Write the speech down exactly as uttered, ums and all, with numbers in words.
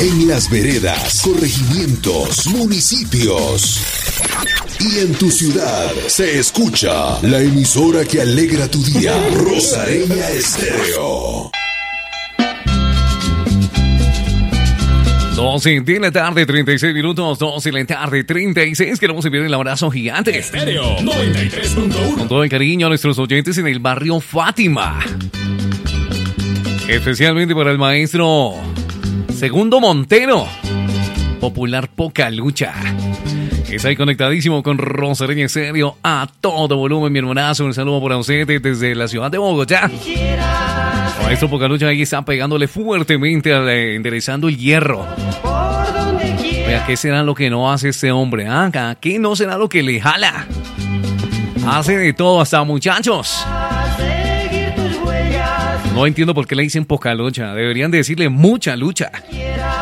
en las veredas, corregimientos, municipios y en tu ciudad se escucha la emisora que alegra tu día. Rosareña Estéreo. doce de la tarde, treinta y seis minutos. doce de la tarde, treinta y seis. Queremos enviar el abrazo gigante. Estéreo noventa y tres punto uno. Con todo el cariño a nuestros oyentes en el barrio Fátima. Especialmente para el maestro Segundo Montero, popular Poca Lucha. Está ahí conectadísimo con Rosareña Estéreo a todo volumen, mi hermanazo. Un saludo para usted desde la ciudad de Bogotá. Maestro Poca Lucha ahí está pegándole fuertemente, eh, enderezando el hierro. Oiga, ¿qué será lo que no hace este hombre? ¿Ah? ¿Qué no será lo que le jala? Hace de todo, hasta muchachos. No entiendo por qué le dicen Poca Lucha. Deberían decirle Mucha Lucha.